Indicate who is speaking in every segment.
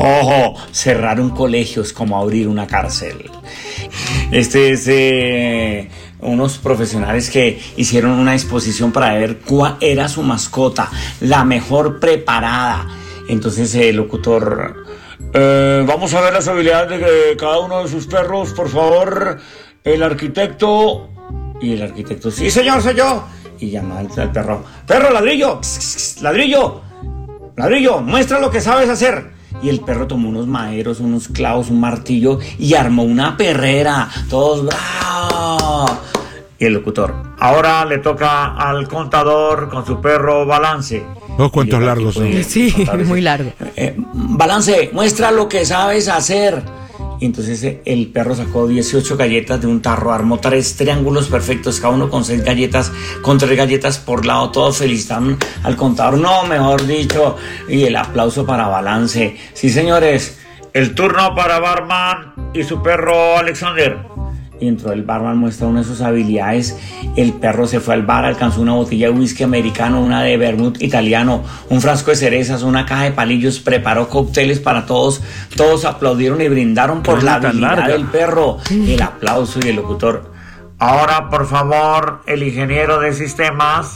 Speaker 1: Ojo, cerrar un colegio es como abrir una cárcel. Este es unos profesionales que hicieron una exposición para ver cuál era su mascota, la mejor preparada. Entonces el locutor, vamos a ver las habilidades de cada uno de sus perros, por favor, el arquitecto. Y el arquitecto, sí señor, soy yo. Y llama al perro, perro, ladrillo, ladrillo, ladrillo, muestra lo que sabes hacer. Y el perro tomó unos maderos, unos clavos, un martillo y armó una perrera. Todos ¡bravo! Y el locutor, ahora le toca al contador con su perro Balance.
Speaker 2: Dos cuentos largos son.
Speaker 3: Sí, muy largo.
Speaker 1: Balance, muestra lo que sabes hacer. Y entonces el perro sacó 18 galletas de un tarro, armó 3 triángulos perfectos, cada uno con 6 galletas, con 3 galletas por lado. Todos felicitaron al contador, no, mejor dicho, y el aplauso para Balance. Sí, señores, el turno para Barman y su perro Alexander. Y entró el barman, muestra una de sus habilidades. El perro se fue al bar, alcanzó una botella de whisky americano, una de vermut italiano, un frasco de cerezas, una caja de palillos, preparó cócteles para todos. Todos aplaudieron y brindaron por la habilidad del perro. El aplauso y el locutor. Ahora, por favor, el ingeniero de sistemas.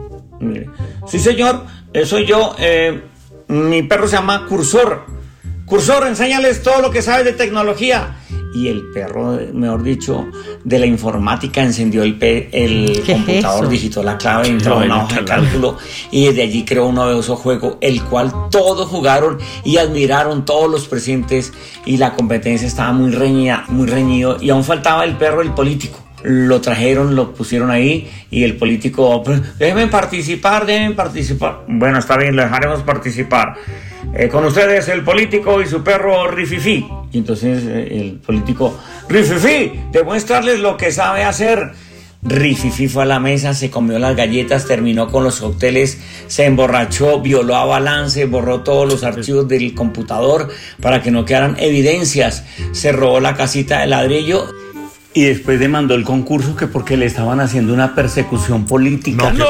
Speaker 1: Sí, señor, soy yo. Mi perro se llama Cursor. Cursor, enséñales todo lo que sabes de tecnología. Y el perro, mejor dicho, de la informática encendió el computador, digitó la clave, entró en una hoja de cálculo y desde allí creó un novedoso juego, el cual todos jugaron y admiraron, todos los presentes, y la competencia estaba muy reñido, y aún faltaba el perro, el político. Lo trajeron, lo pusieron ahí y el político, déjenme participar. Bueno, está bien, lo dejaremos participar. Con ustedes el político y su perro Rififi. Y entonces el político, Rififi, demuéstrales lo que sabe hacer. Rififi fue a la mesa, se comió las galletas, terminó con los cócteles, se emborrachó, violó a Balance, borró todos los archivos del computador para que no quedaran evidencias, se robó la casita de ladrillo y después demandó el concurso que porque le estaban haciendo una persecución política.
Speaker 2: No.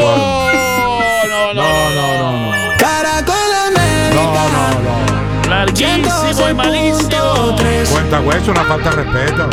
Speaker 4: Larguísimo y malísimo.
Speaker 2: Cuenta hueso, una falta de respeto.